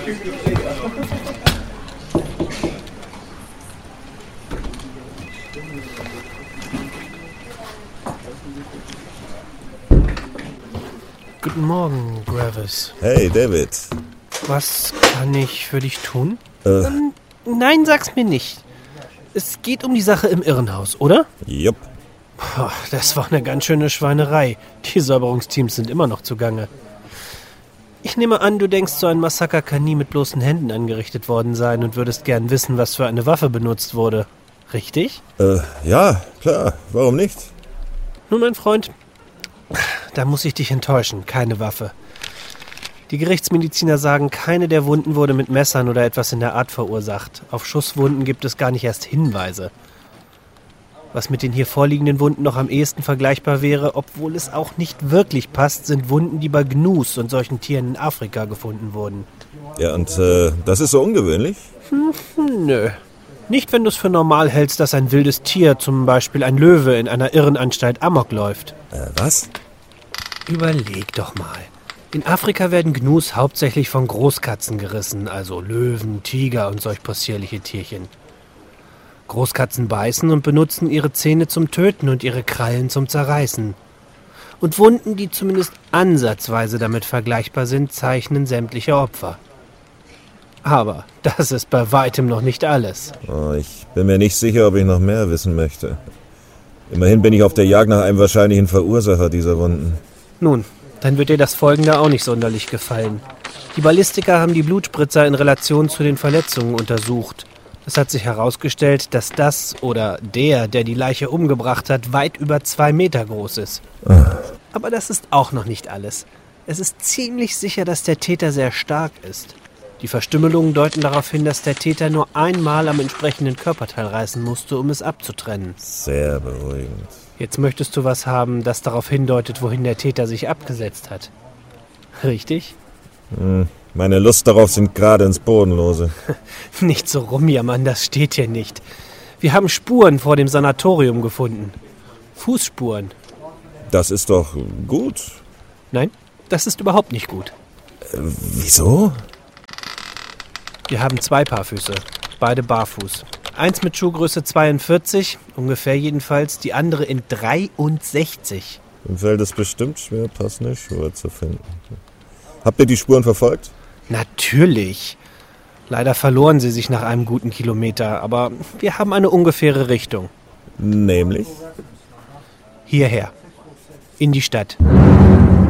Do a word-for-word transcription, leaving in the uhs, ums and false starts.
Guten Morgen, Gravis. Hey, David. Was kann ich für dich tun? Äh. Ähm, nein, sag's mir nicht. Es geht um die Sache im Irrenhaus, oder? Jupp. Puh, das war eine ganz schöne Schweinerei. Die Säuberungsteams sind immer noch zugange. Ich nehme an, du denkst, so ein Massaker kann nie mit bloßen Händen angerichtet worden sein und würdest gern wissen, was für eine Waffe benutzt wurde. Richtig? Äh, ja, klar. Warum nicht? Nun, mein Freund, da muss ich dich enttäuschen. Keine Waffe. Die Gerichtsmediziner sagen, keine der Wunden wurde mit Messern oder etwas in der Art verursacht. Auf Schusswunden gibt es gar nicht erst Hinweise. Was mit den hier vorliegenden Wunden noch am ehesten vergleichbar wäre, obwohl es auch nicht wirklich passt, sind Wunden, die bei Gnus und solchen Tieren in Afrika gefunden wurden. Ja, und äh, das ist so ungewöhnlich? Hm, nö. Nicht, wenn du es für normal hältst, dass ein wildes Tier, zum Beispiel ein Löwe, in einer Irrenanstalt Amok läuft. Äh, was? Überleg doch mal. In Afrika werden Gnus hauptsächlich von Großkatzen gerissen, also Löwen, Tiger und solch possierliche Tierchen. Großkatzen beißen und benutzen ihre Zähne zum Töten und ihre Krallen zum Zerreißen. Und Wunden, die zumindest ansatzweise damit vergleichbar sind, zeichnen sämtliche Opfer. Aber das ist bei weitem noch nicht alles. Oh, ich bin mir nicht sicher, ob ich noch mehr wissen möchte. Immerhin bin ich auf der Jagd nach einem wahrscheinlichen Verursacher dieser Wunden. Nun, dann wird dir das Folgende auch nicht sonderlich gefallen. Die Ballistiker haben die Blutspritzer in Relation zu den Verletzungen untersucht. Es hat sich herausgestellt, dass das oder der, der die Leiche umgebracht hat, weit über zwei Meter groß ist. Ah. Aber das ist auch noch nicht alles. Es ist ziemlich sicher, dass der Täter sehr stark ist. Die Verstümmelungen deuten darauf hin, dass der Täter nur einmal am entsprechenden Körperteil reißen musste, um es abzutrennen. Sehr beruhigend. Jetzt möchtest du was haben, das darauf hindeutet, wohin der Täter sich abgesetzt hat. Richtig? Hm. Meine Lust darauf sind gerade ins Bodenlose. Nicht so rumjammern, das steht hier nicht. Wir haben Spuren vor dem Sanatorium gefunden. Fußspuren. Das ist doch gut. Nein, das ist überhaupt nicht gut. Äh, wieso? Wir haben zwei Paar Füße, beide barfuß. Eins mit Schuhgröße zweiundvierzig, ungefähr jedenfalls, die andere in dreiundsechzig. Im Feld ist bestimmt schwer, passende Schuhe zu finden. Habt ihr die Spuren verfolgt? Natürlich. Leider verloren sie sich nach einem guten Kilometer, aber wir haben eine ungefähre Richtung. Nämlich? Hierher. In die Stadt.